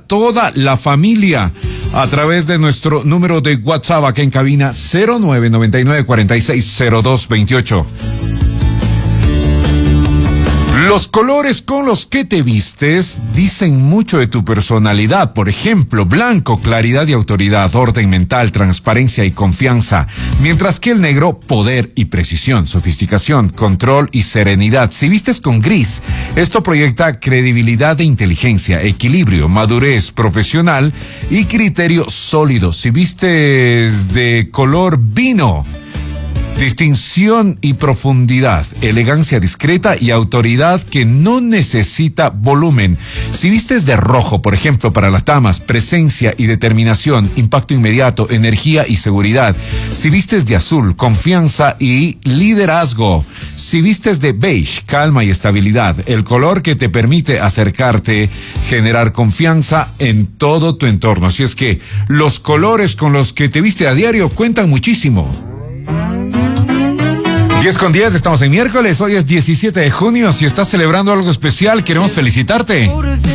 toda la familia a través de nuestro número de WhatsApp acá en cabina 0999460228. Los colores con los que te vistes dicen mucho de tu personalidad. Por ejemplo, blanco, claridad y autoridad, orden mental, transparencia y confianza. Mientras que el negro, poder y precisión, sofisticación, control y serenidad. Si vistes con gris, esto proyecta credibilidad e inteligencia, equilibrio, madurez profesional y criterio sólido. Si vistes de color vino, distinción y profundidad, elegancia discreta y autoridad que no necesita volumen. Si vistes de rojo, por ejemplo, para las damas, presencia y determinación, impacto inmediato, energía y seguridad. Si vistes de azul, confianza y liderazgo. Si vistes de beige, calma y estabilidad, el color que te permite acercarte, generar confianza en todo tu entorno. Así es que los colores con los que te viste a diario cuentan muchísimo. 10:10, estamos en miércoles, hoy es 17 de junio. Si estás celebrando algo especial, queremos felicitarte.